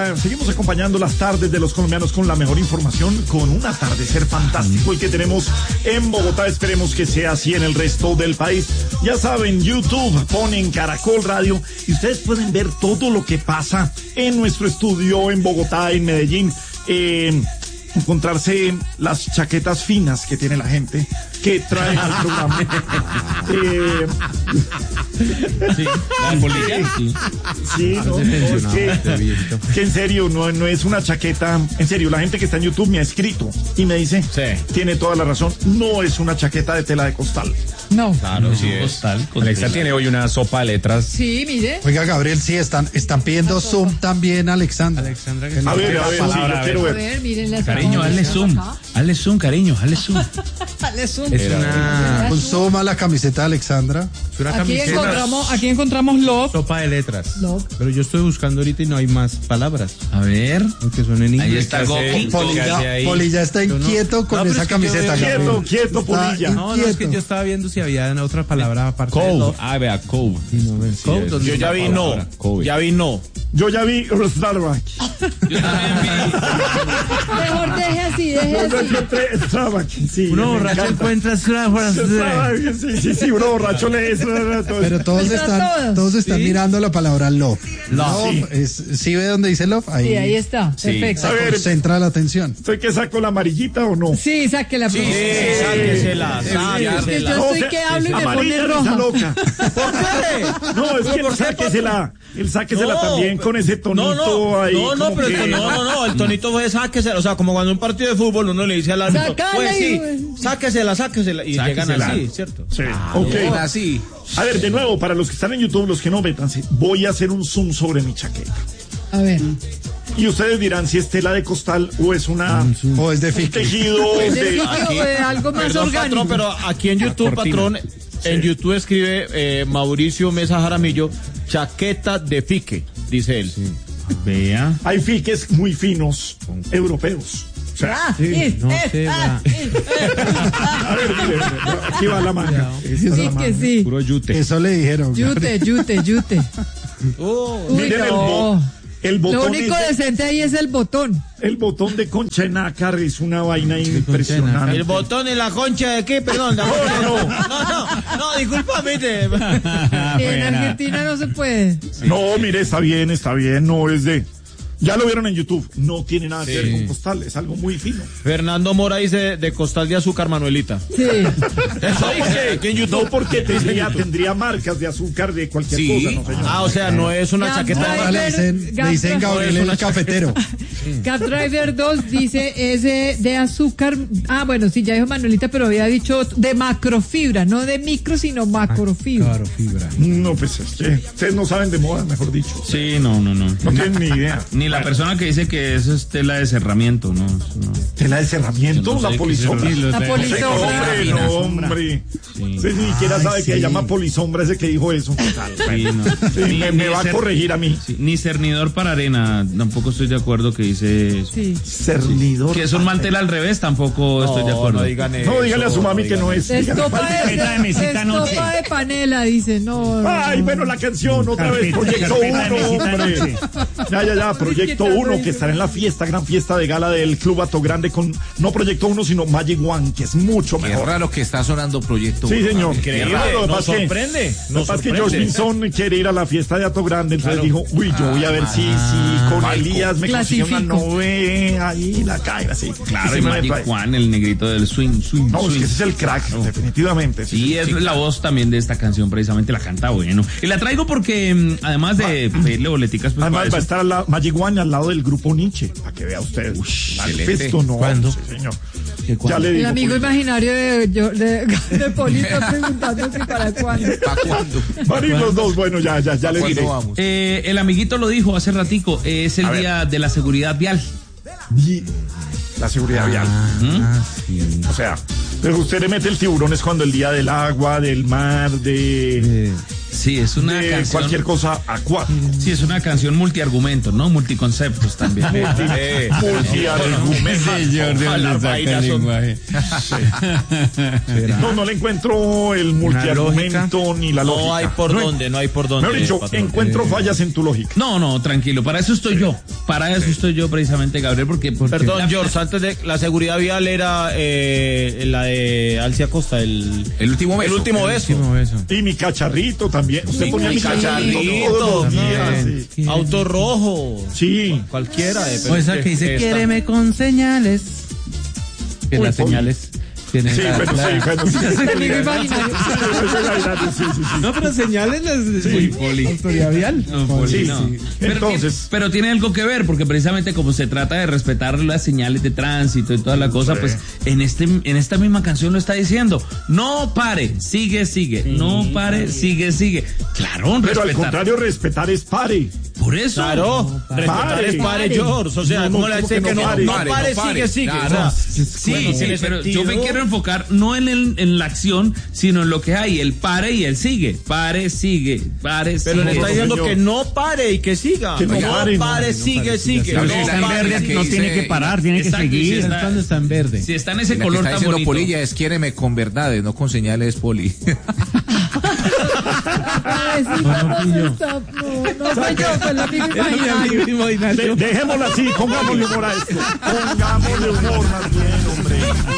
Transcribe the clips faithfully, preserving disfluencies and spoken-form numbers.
Bogotá. Seguimos acompañando las tardes de los colombianos con la mejor información, con un atardecer fantástico el que tenemos en Bogotá. Esperemos que sea así en el resto del país. Ya saben, YouTube, ponen Caracol Radio y ustedes pueden ver todo lo que pasa en nuestro estudio en Bogotá, en Medellín. Eh, encontrarse las chaquetas finas que tiene la gente que traen al programa. eh, sí, la polilla. Sí, sí no, no, es que, que en serio, no, no es una chaqueta. En serio, la gente que está en YouTube me ha escrito y me dice, sí, tiene toda la razón, no es una chaqueta de tela de costal. No. Claro, sí es. Costal, Alexa tiene hoy una sopa de letras. Sí, mire. Oiga, Gabriel, sí, están, están pidiendo zoom también, Alexandra. Alexandra que a ver, a ver, sí, yo quiero ver. A ver, miren la cariño, hazle zoom. Hazle zoom, cariño, hazle zoom. Hazle zoom. Es una... Un zoom a la camiseta de Alexandra. Es una aquí camiseta. encontramos, aquí encontramos love. Sopa de letras. Love. Pero yo estoy buscando ahorita y no hay más palabras. A ver. Que son en inglés. Ahí está Goki. Polilla, Polilla está inquieto con no, esa camiseta. Quieto, quieto, Polilla. No, no, es que yo estaba viendo si había otra palabra aparte Cove. de love. Ah, vea, Cove. No, sí, Cove, yo ya vi no. Cove. Ya vi no. Yo ya vi Starbucks. Yo también vi. Mejor deje así, deje Yo así. encontré Starbucks. Sí, uno borracho encuentra Starbucks. Sí, sí, sí, uno borracho lee eso. Pero todos están, todos están ¿sí? mirando la palabra love. Love. Sí. Es, ¿sí ve dónde dice love? Ahí, sí, ahí está. Sí. Perfecto. A ver, concentra la atención. ¿Estoy que saco la amarillita o no? Sí, sáquela. Sí, sí, sáquesela. Sáquesela. Yo estoy que hablo y me pone roja. Loca. ¿Por qué? No, es que él sáquesela. Él sáquesela no, también con ese tonito no, no, ahí. No, no, pero que... es que no, no, no, el tonito fue sáquesela. O sea, como cuando en un partido de fútbol uno le dice al árbitro, pues sí, sáquesela, sáquesela. Y sáquesela. Llegan así, ¿cierto? Sí, ah, ok. Así. A ver, de nuevo, para los que están en YouTube, los que no, métanse, voy a hacer un zoom sobre mi chaqueta. A ver. Y ustedes dirán si es tela de costal o es una o es de fique. tejido es de, de, aquí, de algo más perdón, orgánico. Patrón, pero aquí en YouTube, patrón, sí. En YouTube escribe eh, Mauricio Mesa Jaramillo, chaqueta de fique, dice él. Sí. Vea. Hay fiques muy finos europeos. O sea, ah, sí, es, no es, se ah, va. es, a ver, mire, mire, aquí va la manga. Sí, la manga. Que sí. Puro yute. Eso le dijeron. Yute, yute, yute. Oh, Uy, miren no. el botón. El botón Lo único de, decente ahí es el botón. El botón de concha de nácar es una vaina impresionante. El botón en la concha de qué, perdón. No, no, no, no, no, discúlpame. En Argentina no se puede. Sí. No, mire, está bien, está bien, no es de... Ya lo vieron en YouTube, no tiene nada que sí. ver con costal, es algo muy fino. Fernando Mora dice de costal de azúcar, Manuelita. Sí. Eso dice aquí en YouTube. No, porque tendría, tendría marcas de azúcar de cualquier sí. cosa, no señor. Ah, o sea, no es una Gap chaqueta. Driver, le dicen, le dicen Gabriel el cafetero. Cap Driver dos dice es de, de azúcar. Ah, bueno, sí, ya dijo Manuelita, pero había dicho de macrofibra, no de micro, sino macrofibra. Macrofibra. No, pues es que ustedes no saben de moda, mejor dicho. Sí, no, no, no. No tienen ni idea. Ni la persona que dice que eso es tela de cerramiento, ¿no? no. ¿Tela de cerramiento? No, la polisombra. La polisombra. Hombre, no, hombre. Sí. Usted ni siquiera Ay, sabe sí. que se llama polisombra ese que dijo eso. Sí, no. sí, ni, me, me va a corregir a mí. Sí, ni cernidor para arena, tampoco estoy de acuerdo que dice eso. Sí. Cernidor. Que es un mantel al revés, tampoco no, estoy de acuerdo. No, digan eso, no dígale a su mami no que no es. Estopa de, de, estopa de panela, dice. No. Ay, bueno, la canción, otra vez. Proyecto uno, hombre. Ya, ya, ya. Proyecto uno, que estará en la fiesta, gran fiesta de gala del Club Hato Grande con, no Proyecto uno, sino Magic One, que es mucho mejor. Es raro que está sonando Proyecto uno. Sí, señor. Increíble, raro, nos sorprende. Lo que pasa es que George Vinson quiere ir a la fiesta de Hato Grande, entonces claro. dijo, uy, yo voy a ver ah, si, si con Marco. Elías me consigue una novena ahí, la cae así. Claro, y Magic One, el negrito del swing, swing, No, swing. es que ese es el crack, no. definitivamente. Sí, sí, es sí, la voz también de esta canción, precisamente la canta bueno. Y la traigo porque, además de pedirle boleticas, pues además va a estar la Magic One al lado del grupo Nietzsche, para que vea usted. Festo, no. ¿Cuándo? Sí, señor. Ya le digo, el amigo pues, imaginario de, de, de, de Polito preguntando si para cuándo. ¿Para cuándo? Van a ir los dos, bueno, ya, ya, ya le diré. Vamos? Eh, el amiguito lo dijo hace ratico, eh, es el a día ver. de la seguridad vial. La seguridad ah, vial. Ah, sí. O sea, pero usted le mete el tiburón es cuando el día del agua, del mar, de... Eh. Sí, es una de canción. cualquier cosa acuática. Sí, es una canción multiargumentos, ¿no? Multiconceptos también. Multiargumentos. No, no le encuentro el multiargumento ni la lógica. No hay por No, dónde, no hay por dónde. Mejor dicho, patrón. encuentro fallas en tu lógica. No, no, tranquilo, para eso estoy yo. Para eso estoy yo precisamente, Gabriel, porque... Perdón, la- George, antes de la seguridad vial era eh, la de Alcia Costa, el, El último beso. el último beso. Último beso. Y mi cacharrito también. Usted Mi ponía mi cacharrito, cacharrito todos los días. también. Sí. Auto rojo. Sí. Cualquiera. De, O esa que dice, esta. quiéreme con señales. Que Uy, las Poli. señales tienen Sí, la- bueno, la- sí, bueno, sí. Amigo imaginario. Sí, sí, sí. No, pero señales las Sí, Poli. autoridad vial. No, Poli, Sí, no. sí. Pero, Entonces- tiene, pero tiene algo que ver, porque precisamente como se trata de respetar las señales de tránsito y toda la cosa, Sí. pues en este en esta misma canción lo está diciendo. No pare, sigue, sigue. No pare, sigue, sigue. Claro, Pero al respetar. contrario, respetar es pare. Por eso. Claro, respetar Pare. es pare, George. O sea, No, no, ¿cómo le ¿cómo dice que que no no? pare? No Pare, pare, no pare. sigue, sigue. Claro. O sea, Sí, bueno, sí, tiene pero sentido. yo me quiero enfocar no en, el, en la acción, sino en lo que hay, el pare y el sigue. Pare, sigue, pare, Pero le sigue. está diciendo señor. que no pare y que siga. Que no no pare, no, pare, no sigue, pare, sigue. sigue. No Pero si está en pare, verde, sigue. no tiene que parar, tiene que Exacto, y si seguir. está- Cuando está en verde. Si está en ese La que color está tan diciendo bonito. Polilla es quiéreme con verdades, no con señales, Poli. Ay, sí, no, no, no, no fue yo, fue el amigo imaginario. De- dejémoslo así, pongámosle humor a esto. Pongámosle humor más bien, hombre.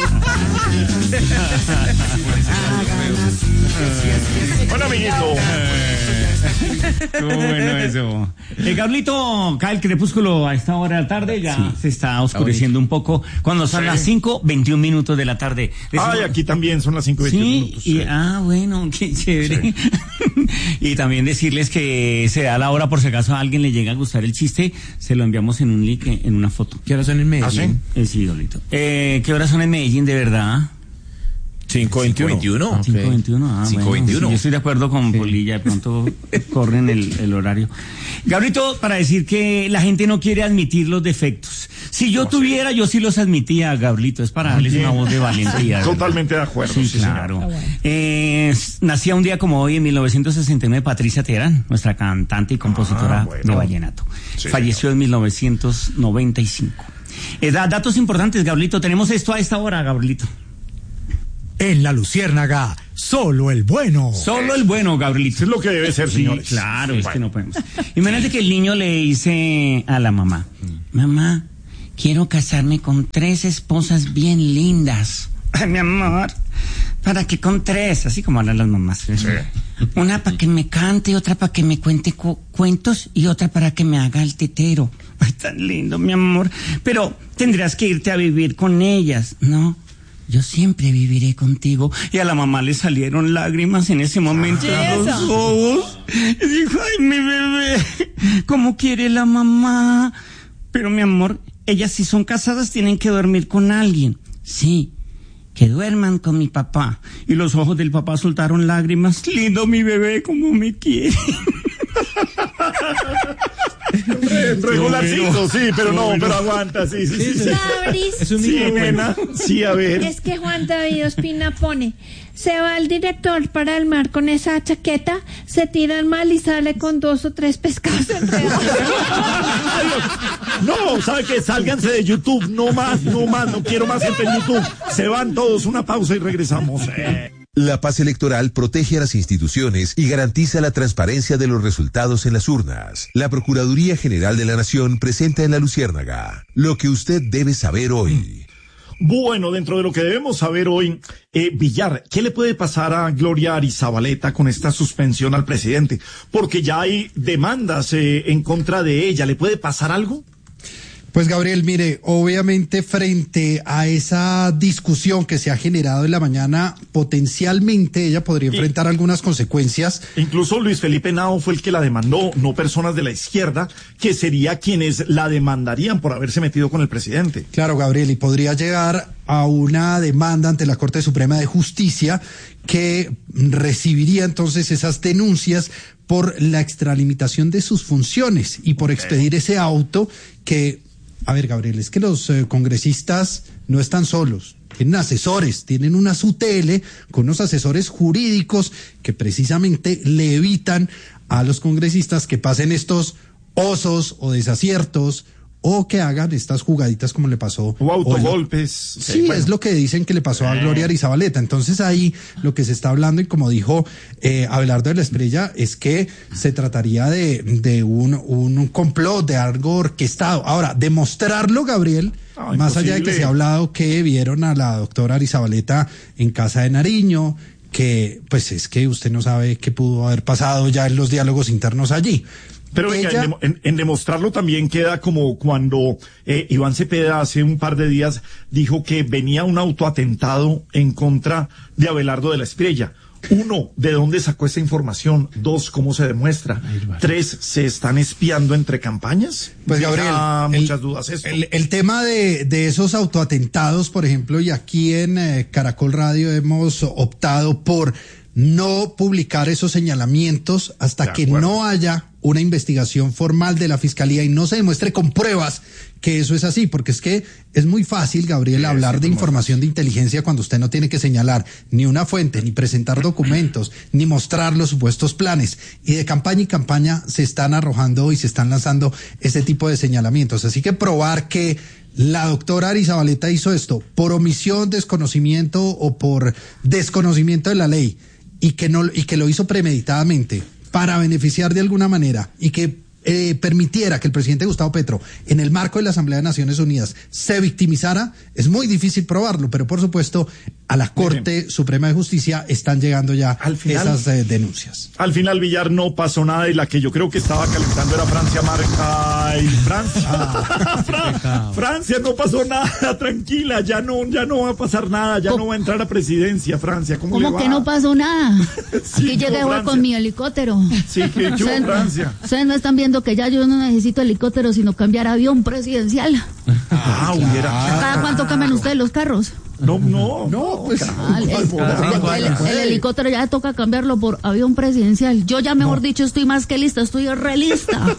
Hola, amiguito. Estuvo bueno eso. Eh, Gablito, cae el crepúsculo a esta hora de la tarde, ya se está oscureciendo un poco. Cuando son las cinco veintiún minutos de la tarde. Ay, aquí también son las cinco y veintiún Sí, minutos. y, ah, bueno, qué chévere. Y también decirles que se da la hora, por si acaso a alguien le llega a gustar el chiste, se lo enviamos en un link, en una foto. ¿Qué hora son en Medellín? Eh, sí, Gablito. Eh, ¿Qué horas son en Medellín, de verdad? cinco veintiuno. cinco veintiuno, ah, cinco bueno, veintiuno. sí, yo estoy de acuerdo con Polilla, de pronto corren el, el horario. Gabrito, para decir que la gente no quiere admitir los defectos. Si yo tuviera, yo sí los admitía, Gabrito, es para darles una voz de valentía. ¿verdad? Totalmente de acuerdo. Sí, sí, señor. claro. Eh, nacía un día como hoy, en mil novecientos sesenta y nueve, Patricia Terán, nuestra cantante y compositora Ah, bueno. de vallenato. Sí, Falleció en mil novecientos noventa y cinco. Eh, da- datos importantes, Gabrielito. Tenemos esto a esta hora, Gabrielito. En la Luciérnaga, solo el bueno. Solo el bueno, Gabrielito. Eso es lo que debe ser, Sí, señores. claro, es Bueno. que no podemos. Imagínate que el niño le dice a la mamá, mamá, quiero casarme con tres esposas bien lindas. Ay, mi amor, ¿para qué con tres? Así como hablan las mamás. Una para que me cante, otra para que me cuente cu- cuentos y otra para que me haga el tetero. Ay, tan lindo, mi amor. Pero tendrás que irte a vivir con ellas, ¿no? Yo siempre viviré contigo. Y a la mamá le salieron lágrimas en ese momento a los Eso. ojos. Y dijo, ay, mi bebé, ¿cómo quiere la mamá? Pero mi amor, ellas si son casadas tienen que dormir con alguien. Sí, que duerman con mi papá. Y los ojos del papá soltaron lágrimas. Lindo mi bebé, cómo me quiere. Regularcito, sí, pero no, pero aguanta, sí, sí, sí. sí. Fabris, Es un Sí, niño. nena, sí, a ver. es que Juan David Ospina pone, se va el director para el mar con esa chaqueta, se tira al mal y sale con dos o tres pescados enredados. No, ¿sabe qué? Sálganse de YouTube, no más, no más, no quiero más gente en YouTube. Se van todos, una pausa y regresamos. Eh. La paz electoral protege a las instituciones y garantiza la transparencia de los resultados en las urnas. La Procuraduría General de la Nación presenta en La Luciérnaga lo que usted debe saber hoy. Bueno, dentro de lo que debemos saber hoy, eh, Villar, ¿qué le puede pasar a Gloria Arizabaleta con esta suspensión al presidente? Porque ya hay demandas eh, en contra de ella. ¿Le puede pasar algo? Pues Gabriel, mire, obviamente frente a esa discusión que se ha generado en la mañana, potencialmente ella podría enfrentar algunas consecuencias. Incluso Luis Felipe Nao fue el que la demandó, no personas de la izquierda, que sería quienes la demandarían por haberse metido con el presidente. Claro, Gabriel, y podría llegar a una demanda ante la Corte Suprema de Justicia que recibiría entonces esas denuncias por la extralimitación de sus funciones y por expedir ese auto que... A ver, Gabriel, es que los eh, congresistas no están solos. tienen asesores, tienen una S U T L con unos asesores jurídicos que precisamente le evitan a los congresistas que pasen estos osos o desaciertos o que hagan estas jugaditas como le pasó. O autogolpes. Sí, sí, bueno. Es lo que dicen que le pasó a Gloria Arizabaleta. Entonces ahí lo que se está hablando, y como dijo eh, Abelardo de la Espriella, es que se trataría de, de un, un complot, de algo orquestado. Ahora, demostrarlo, Gabriel, Ah, más allá de que se ha hablado que vieron a la doctora Arizabaleta en Casa de Nariño, que pues es que usted no sabe qué pudo haber pasado ya en los diálogos internos allí. Pero venga, Ella... en, en, en demostrarlo también queda como cuando eh, Iván Cepeda hace un par de días dijo que venía un autoatentado en contra de Abelardo de la Espriella. Uno, ¿de dónde sacó esa información? Dos, ¿cómo se demuestra? Tres, ¿se están espiando entre campañas? Pues Gabriel, ah, muchas el, dudas esto. El, el tema de, de esos autoatentados, por ejemplo, y aquí en eh, Caracol Radio hemos optado por no publicar esos señalamientos hasta que no haya una investigación formal de la Fiscalía y no se demuestre con pruebas que eso es así, porque es que es muy fácil, Gabriel, sí, hablar sí, de información de inteligencia cuando usted no tiene que señalar ni una fuente, ni presentar documentos, ni mostrar los supuestos planes. Y de campaña y campaña se están arrojando y se están lanzando ese tipo de señalamientos. Así que probar que la doctora Arizabaleta hizo esto por omisión, desconocimiento o por desconocimiento de la ley y que no y que lo hizo premeditadamente para beneficiar de alguna manera y que eh, permitiera que el presidente Gustavo Petro, en el marco de la Asamblea de Naciones Unidas, se victimizara, es muy difícil probarlo, pero por supuesto a la Corte Suprema de Justicia están llegando ya al final, esas eh, denuncias. Al final, Villar, no pasó nada y la que yo creo que estaba calentando era Francia Marca y Francia. Ah, Fran- Francia no pasó nada, tranquila, ya no, ya no va a pasar nada, ya no va a entrar a presidencia, Francia. ¿Cómo, ¿Cómo le va? que no pasó nada? Sí, Aquí llegué hoy con mi helicóptero. Sí, que yo, Francia. Ustedes no están viendo que ya yo no necesito helicóptero, sino cambiar avión presidencial. Ah, hubiera. ¿Cada cuánto cambian ustedes los carros? No, no, no, pues. Ah, el, el, el, el helicóptero ya toca cambiarlo por avión presidencial. Yo ya, mejor no. dicho, estoy más que lista, estoy re lista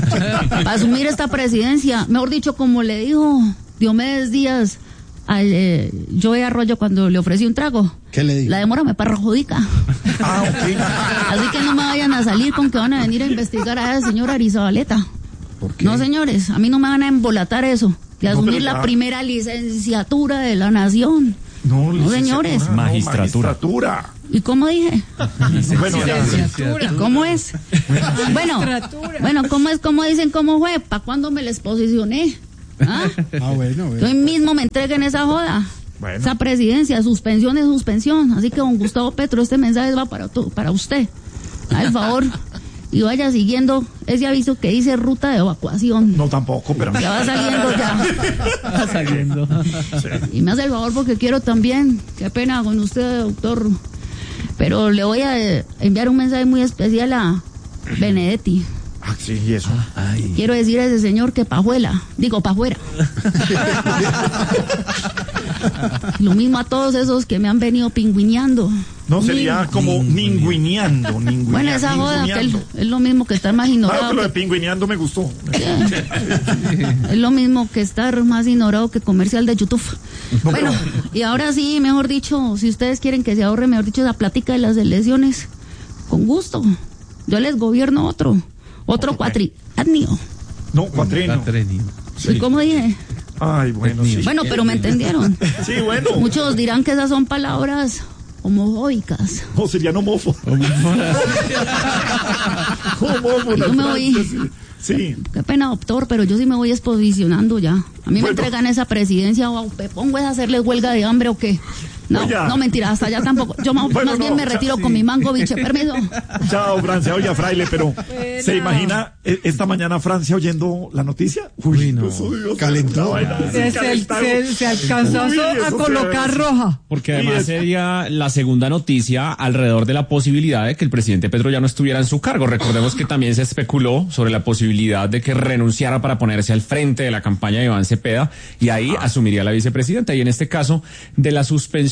para asumir esta presidencia. Mejor dicho, como le dijo Diomedes Díaz al eh, Joey Arroyo cuando le ofrecí un trago. ¿Qué le dijo? La demora me perjudica. Ah, okay. Así que no me vayan a salir con que van a venir a investigar a esa señora Arizabaleta. ¿Por qué? No, señores, a mí no me van a embolatar eso. De asumir no, la ya. primera licenciatura de la nación. No, no señores. No, magistratura. magistratura. ¿Y cómo dije? Bueno, ¿Y cómo es? Bueno, bueno, ¿cómo es? ¿Cómo dicen cómo fue? ¿Para cuándo me les posicioné? ¿Ah? Ah, bueno, bueno. Yo hoy mismo me entregué en esa joda. Bueno. Esa presidencia, suspensión es suspensión. Así que, don Gustavo Petro, este mensaje va para, tu, para usted. Al favor. Y vaya siguiendo ese aviso que dice ruta de evacuación. No, tampoco, pero... Ya va saliendo ya. Va saliendo. Sí. Y me hace el favor porque quiero también, qué pena con usted, doctor, pero le voy a enviar un mensaje muy especial a Benedetti. Ah, sí, y eso. Ay. Quiero decir a ese señor que pajuela, digo pajuera. Lo mismo a todos esos que me han venido pingüineando. No, sería Ni... como ningüineando, ningüineando. Bueno, esa joda que es, es lo mismo que estar más ignorado. Claro que lo de que... pingüineando me gustó. Sí. Es lo mismo que estar más ignorado que comercial de YouTube. No, bueno, pero... y ahora sí, mejor dicho, si ustedes quieren que se ahorre, mejor dicho, esa plática de las elecciones, con gusto. Yo les gobierno otro, otro okay. cuatrienio. No, cuatrenio. Sí. ¿Y cómo dije? Ay, bueno, sí. Bueno, pero me entendieron. Sí, bueno. Muchos dirán que esas son palabras homofóbicas. No, serían homófobas. Homófobas. Yo me voy. Sí. Qué pena, doctor, pero yo sí me voy exposicionando ya. A mí me bueno. entregan esa presidencia o me pongo a hacerles huelga de hambre o qué. No, Oiga. no, mentira, hasta allá tampoco. Yo más, bueno, más no, bien me retiro sí. con mi mango, biche, permiso. Chao, Francia. Oiga, fraile, pero bueno. ¿se imagina esta mañana Francia oyendo la noticia? Uy, Uy no. Dios, calentó. Se, se, se, se alcanzó Uy, a colocar roja. Porque además sería la segunda noticia alrededor de la posibilidad de que el presidente Petro ya no estuviera en su cargo. Recordemos que también se especuló sobre la posibilidad de que renunciara para ponerse al frente de la campaña de Iván Cepeda y ahí ah. asumiría la vicepresidenta. Y en este caso, de la suspensión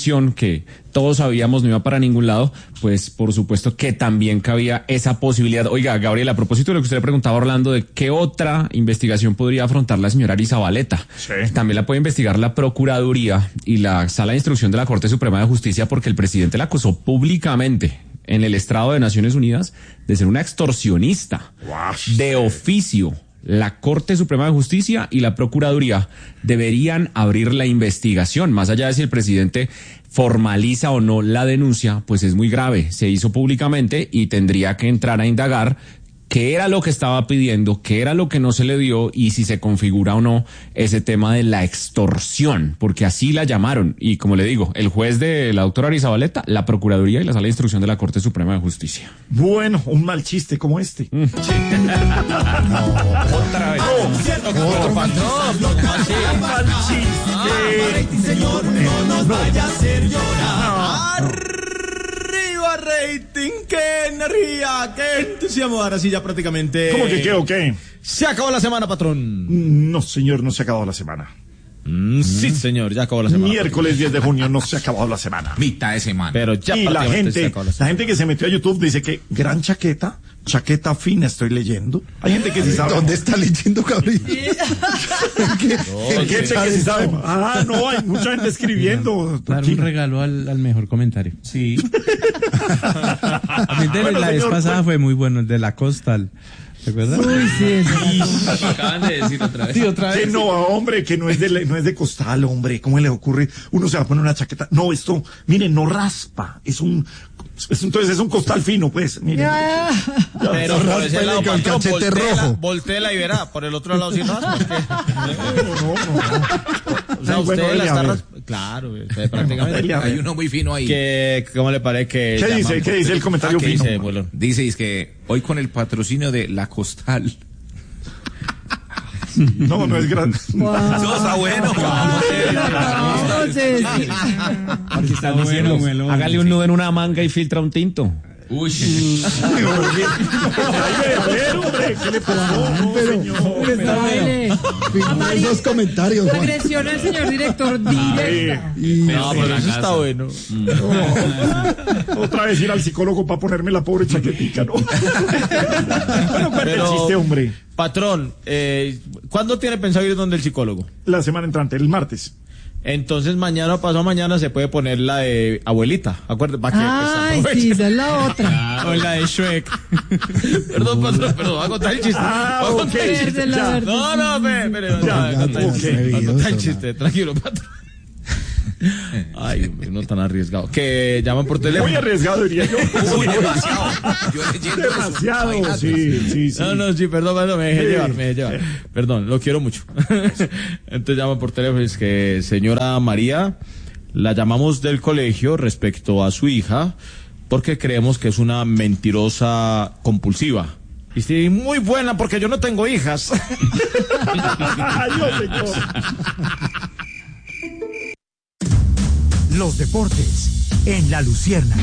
extorsión que todos sabíamos no iba para ningún lado, pues por supuesto que también cabía esa posibilidad. Oiga, Gabriel, a propósito de lo que usted le preguntaba a Orlando, de qué otra investigación podría afrontar la señora Arizabaleta. Sí. También la puede investigar la Procuraduría y la Sala de Instrucción de la Corte Suprema de Justicia, porque el presidente la acusó públicamente en el estrado de Naciones Unidas de ser una extorsionista. Wow. De oficio. La Corte Suprema de Justicia y la Procuraduría deberían abrir la investigación. Más allá de si el presidente formaliza o no la denuncia, pues es muy grave. Se hizo públicamente y tendría que entrar a indagar qué era lo que estaba pidiendo, qué era lo que no se le dio y si se configura o no ese tema de la extorsión, porque así la llamaron. Y como le digo, el juez de la doctora Arizabaleta, la Procuraduría y la Sala de Instrucción de la Corte Suprema de Justicia. Bueno, un mal chiste como este. Mm. Sí. No, otra vez. No, otro patrón. No, así. Un mal chiste. Ah, señor, no nos vaya a hacer llorar. No. Rating, qué energía, qué entusiasmo. Ahora sí ya prácticamente. ¿Cómo que qué o qué? Se acabó la semana, patrón. No, señor, no se ha acabado la semana. Mm, sí, señor, ya acabó la semana. Miércoles diez de junio no se ha acabado la semana. Mitad de semana. Pero ya y la gente, la, la gente que se metió a YouTube dice que gran chaqueta, chaqueta fina estoy leyendo. Hay gente que sí sabe. ¿Dónde está leyendo, Gabriel? ¿Qué? Hay gente que sí sabe. Ah, no, hay mucha gente escribiendo. Dar un regalo al, al mejor comentario. Sí. A mí de bueno, la vez pasada pues... fue muy bueno, el de la Costal. ¿Te acuerdas? Uy, sí. Lo acaban de decir otra vez. Sí, otra vez. Que no, hombre, que no es de no es de costal, hombre. ¿Cómo le ocurre? Uno se va a poner una chaqueta. No, esto, miren, no raspa. Es un, es, entonces es un costal fino, pues. Miren. Ya. Ya, pero por raspa ese lado, con el cachete voltela, rojo. Voltela y verá. Por el otro lado sí raspa. No, no, no. O sea, Ay, usted bueno, la está raspa. ras... Claro, usted prácticamente. Hay uno muy fino ahí. Que, ¿cómo le parece que? ¿Qué dice? ¿Qué dice el comentario ah, fino? Dice, bueno. Dice, es que hoy con el patrocinio de La Costal. No, no es grande. Wow. No, está bueno. No, sí, sí. Aquí está bueno, bueno. Hágale un nudo en una manga y filtra un tinto. Uy. Ay, hombre, ¿qué le pasó? No, señor. Esos comentarios. La agresión al señor director directa. No, pero eso está bueno. Otra vez ir al psicólogo para ponerme la pobre chaquetica, ¿no? Bueno, cuente el chiste, hombre. Patrón, eh, ¿cuándo tiene pensado ir donde el psicólogo? La semana entrante, el martes. Entonces mañana o pasado mañana se puede poner la de abuelita, acuérdate, para que ay, pues, sí, esa es la otra. O la de Shrek. Perdón, patrón, perdón, voy a contar el chiste. Ah, ok. Verde, la verde. No, no, espere, espere, voy a contar el chiste. Voy a contar el chiste, tranquilo, patrón. Ay, no tan arriesgado. Que llaman por teléfono. Muy arriesgado, diría yo. Uy, demasiado. Yo demasiado, eso, sí, sí, sí. No, no, sí, perdón, perdón, me dejé sí. llevar, me dejé llevar. Perdón, lo quiero mucho. Entonces llaman por teléfono y es que, señora María, la llamamos del colegio respecto a su hija porque creemos que es una mentirosa compulsiva. Y sí, muy buena porque yo no tengo hijas. Adiós, señor. Los deportes en La Luciérnaga.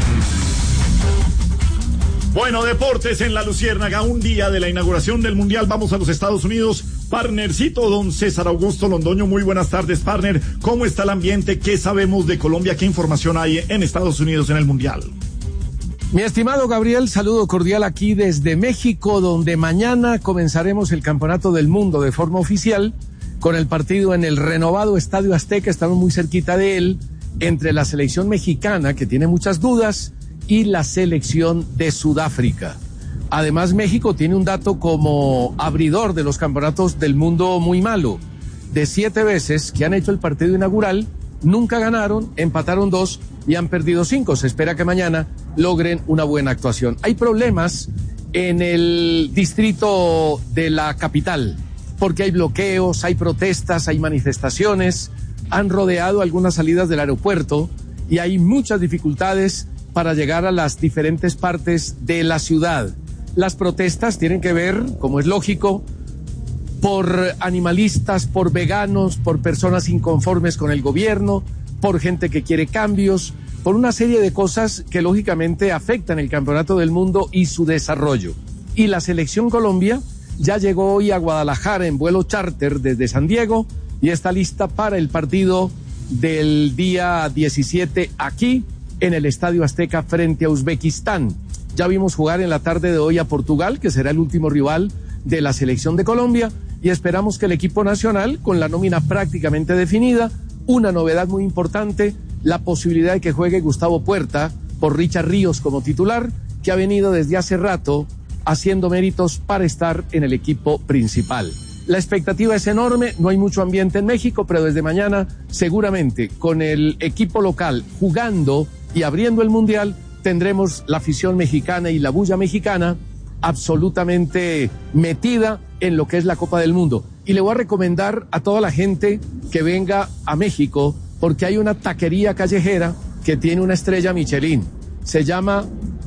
Bueno, deportes en La Luciérnaga, un día de la inauguración del Mundial. Vamos a los Estados Unidos. Partnercito, don César Augusto Londoño. Muy buenas tardes, partner. ¿Cómo está el ambiente? ¿Qué sabemos de Colombia? ¿Qué información hay en Estados Unidos en el Mundial? Mi estimado Gabriel, saludo cordial aquí desde México, donde mañana comenzaremos el Campeonato del Mundo de forma oficial, con el partido en el renovado Estadio Azteca. Estamos muy cerquita de él, entre la selección mexicana, que tiene muchas dudas, y la selección de Sudáfrica. Además, México tiene un dato como abridor de los campeonatos del mundo muy malo. De siete veces que han hecho el partido inaugural, nunca ganaron, empataron dos y han perdido cinco. Se espera que mañana logren una buena actuación. Hay problemas en el distrito de la capital, porque hay bloqueos, hay protestas, hay manifestaciones, han rodeado algunas salidas del aeropuerto y hay muchas dificultades para llegar a las diferentes partes de la ciudad. Las protestas tienen que ver, como es lógico, por animalistas, por veganos, por personas inconformes con el gobierno, por gente que quiere cambios, por una serie de cosas que lógicamente afectan el Campeonato del Mundo y su desarrollo. Y la Selección Colombia ya llegó hoy a Guadalajara en vuelo charter desde San Diego y está lista para el partido del día diecisiete aquí en el Estadio Azteca frente a Uzbekistán. Ya vimos jugar en la tarde de hoy a Portugal, que será el último rival de la selección de Colombia, y esperamos que el equipo nacional, con la nómina prácticamente definida, una novedad muy importante, la posibilidad de que juegue Gustavo Puerta por Richard Ríos como titular, que ha venido desde hace rato haciendo méritos para estar en el equipo principal. La expectativa es enorme, no hay mucho ambiente en México, pero desde mañana seguramente con el equipo local jugando y abriendo el Mundial tendremos la afición mexicana y la bulla mexicana absolutamente metida en lo que es la Copa del Mundo. Y le voy a recomendar a toda la gente que venga a México porque hay una taquería callejera que tiene una estrella Michelin. Se llama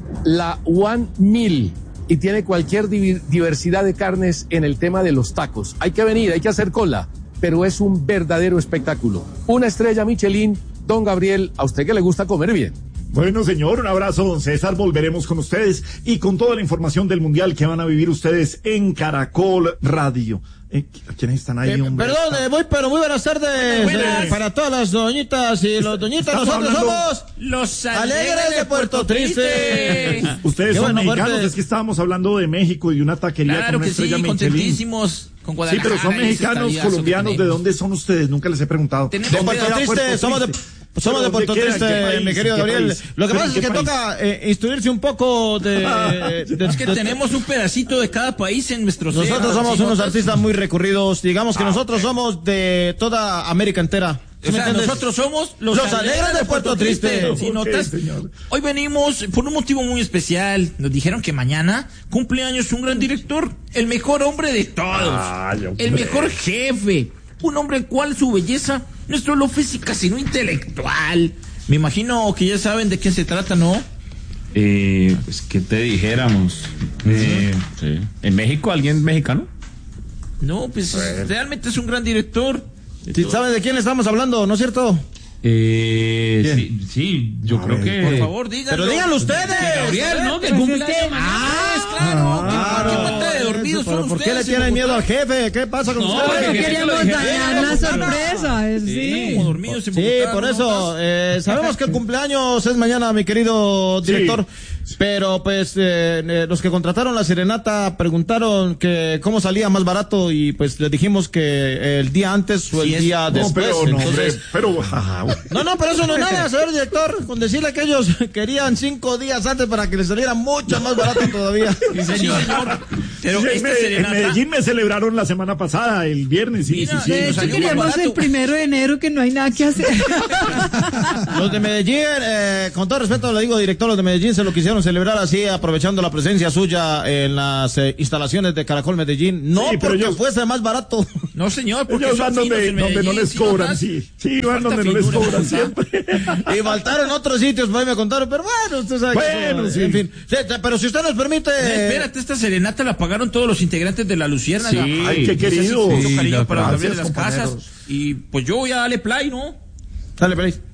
la One Meal y tiene cualquier diversidad de carnes en el tema de los tacos. Hay que venir, hay que hacer cola, pero es un verdadero espectáculo. Una estrella Michelin, don Gabriel, a usted que le gusta comer bien. Bueno, señor, un abrazo, don César. Volveremos con ustedes y con toda la información del Mundial que van a vivir ustedes en Caracol Radio. Eh, ¿Quiénes están ahí, eh, hombre? Perdón, eh, muy, pero muy buenas tardes buenas. Eh, para todas las doñitas y los doñitas. Nosotros hablando... somos los alegres, alegres de Puerto Triste. Ustedes son bueno, mexicanos, fuerte. Es que estábamos hablando de México y de una taquería claro con una estrella sí, Michelin. Contentísimos con Guadalajara. Sí, pero son mexicanos, colombianos. ¿De dónde son ustedes? Nunca les he preguntado. De Puerto Triste, Puerto somos de... Somos de Puerto Triste, mi querido Gabriel. Lo que pasa es que país? toca eh, instruirse un poco de, de... Es que de, tenemos un pedacito de cada país en nuestro ser. Nosotros somos unos artistas muy recurridos. Digamos que ah, nosotros okay. somos de toda América entera. ¿Sí o sea, nosotros somos los, los alegres, alegres de Puerto, Puerto Triste. Triste. ¿Sí, notas? Okay, hoy venimos por un motivo muy especial. Nos dijeron que mañana cumpleaños un gran director, el mejor hombre de todos, Ay, el mejor jefe, un hombre el cual su belleza no es solo física sino intelectual. Me imagino que ya saben de quién se trata, ¿no? Eh, pues que te dijéramos. Eh, sí. ¿En México alguien mexicano? No, pues bueno. realmente es un gran director. Sí, ¿saben de quién estamos hablando, no es cierto? Eh, sí, sí, yo a creo ver, que... Por favor, díganlo. Pero díganlo ustedes. Gabriel, ¿no? Que cumple. Ah, es claro. Ah, ¿Qué falta de dormidos son ¿Por ustedes? qué le tienen miedo al jefe? ¿Qué pasa con no, ustedes? No, queríamos dañar la sorpresa. Sí, sí. Como dormidos sí por eso. Eh, sabemos que el cumpleaños es mañana, mi querido director. Sí. Pero pues eh, eh, los que contrataron la serenata preguntaron que cómo salía más barato y pues les dijimos que el día antes o el sí, día es... después. No, pero, Entonces, no, pero, no, no, pero eso no es nada, señor director, con decirle que ellos querían cinco días antes para que les saliera mucho más barato todavía. Sí, señor. Pero sí, esta en, serenata... en Medellín me celebraron la semana pasada, el viernes. Sí, Mira, sí, sí. De hecho, queremos el primero de enero que no hay nada que hacer. Los de Medellín, eh, con todo respeto le digo, director, los de Medellín se lo quisieron celebrar así, aprovechando la presencia suya en las eh, instalaciones de Caracol Medellín. No sí, porque ellos... fuese más barato. No, señor, porque ellos van donde, donde no les cobran, sí. Sí, van donde no les cobran siempre. Y faltaron otros sitios, pues me contaron, pero bueno, usted sabe bueno, que, sí. En fin, sí, pero si usted nos permite... Eh, espérate, esta serenata la pagaron todos los integrantes de la Luciérnaga. Sí, ay, qué querido. Sí, cariño sí, para gracias, Gabriel de las Casas. Y pues yo voy a darle play, ¿no? Dale play.